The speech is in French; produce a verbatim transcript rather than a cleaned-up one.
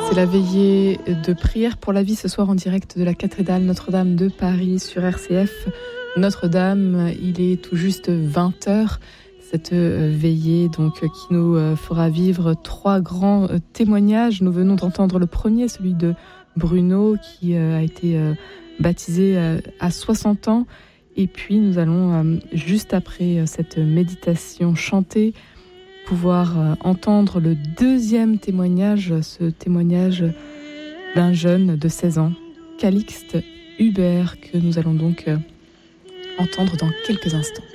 C'est la veillée de prière pour la vie ce soir en direct de la cathédrale Notre-Dame de Paris sur R C F. Notre-Dame, il est tout juste vingt heures. Cette veillée donc qui nous fera vivre trois grands témoignages. Nous venons d'entendre le premier, celui de Bruno qui a été baptisé à soixante ans. Et puis nous allons, juste après cette méditation chantée, pouvoir entendre le deuxième témoignage, ce témoignage d'un jeune de seize ans, Calixte Hubert, que nous allons donc entendre dans quelques instants.